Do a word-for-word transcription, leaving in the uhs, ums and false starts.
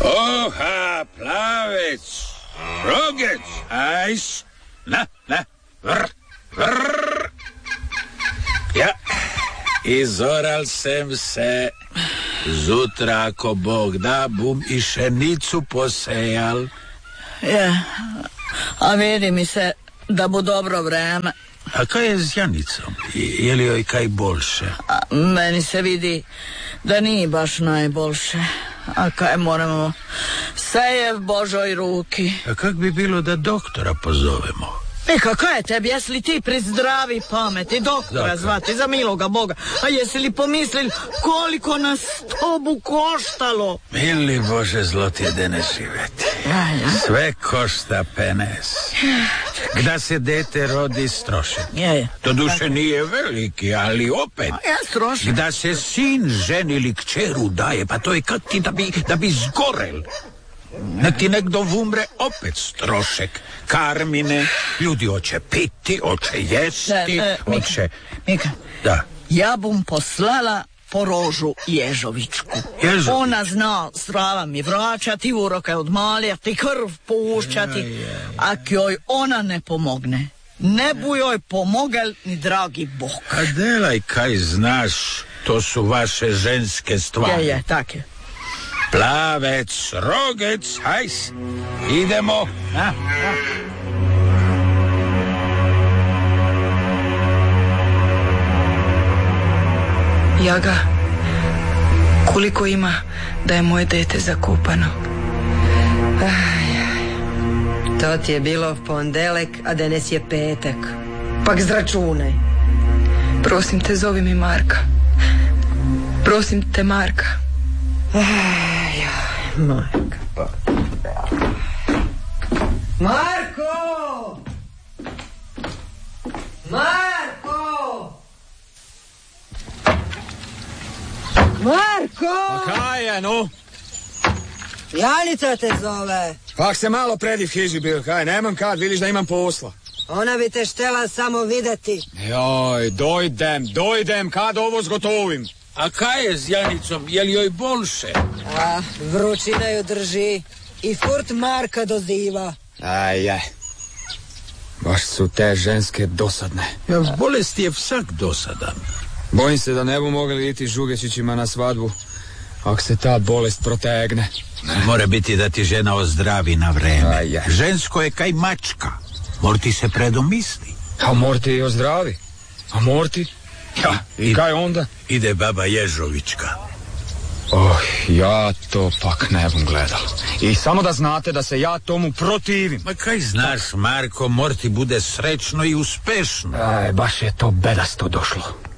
Oha, plavec, rogec, ajs, na, na, vrr, vrr. Ja, izoral sem se, zutra, ako Bog da, bum i šenicu posejal. Je, a vidi mi se da bu dobro vreme. A kaj je s Janicom? Je li joj kaj boljše? A, meni se vidi da nije baš najboljše. A kaj moramo? Sve je v Božoj ruki. A kak bi bilo da doktora pozovemo? E, kako je tebi? Jesi li ti pri zdravi pameti doktora dakle. Zvati za miloga Boga? A jesi li pomislili koliko nas to bu koštalo? Mili Bože, zloti da ne živeti. Ja, ja. Sve košta penes. Gda se dete rodi strošen. Ja, ja. To duše nije veliki, ali opet. Ja, strošen. Gda se sin ženi ili kćeru daje, pa to je kak ti da bi, da bi zgorel. Nek ti nekdo umre, opet strošek. Karmine, ljudi hoće piti, hoće jesti, e, hoće... Mika, da. Ja bum poslala po Rožu Ježovičku. Ježović. Ona zna strava mi vraćati, uroke odmaljati, krv pušćati. Ja, ja, ja. Ak joj ona ne pomogne, ne bu joj pomogel ni dragi Bog. A delaj kaj znaš, to su vaše ženske stvari. Je, je, tak je. Plavec, rogec, hajs, idemo. A, a. Jaga, koliko ima da je moje dete zakopano? Aj, to ti je bilo v pondelek, a danes je petek. Pak zračunaj. Prosim te, zovi mi Marka. Prosim te, Marka. Aj, Marka, pa... Marko! Marko! Marko! Pa kaj je, no? Janica te zove. Pak se malo predi v hiži bil, kaj, nemam kad, vidiš da imam posla. Ona bi te štela samo videti. Joj, dojdem, dojdem, kad ovo zgotovim. A kaj je s Janicom, je li joj boljše? A, vrućina ju drži i furt Marka doziva. Aj, aj. Baš su te ženske dosadne. Ja, bolest je vsak dosadan. Bojim se da ne bu mogli iti Žugečićima na svadbu, ako se ta bolest protegne. Mora biti da ti žena ozdravi na vreme. Aj, aj. Žensko je kaj mačka. Mor ti se predomisli. A mor ti i ozdravi. A mor ti? Ja, i kaj onda? Ide baba Ježovička. Oh, ja to pak ne bom gledal. I samo da znate da se ja tomu protivim. Ma kaj znaš, Marko, mor ti bude srećno i uspešno. Aj, baš je to bedasto došlo.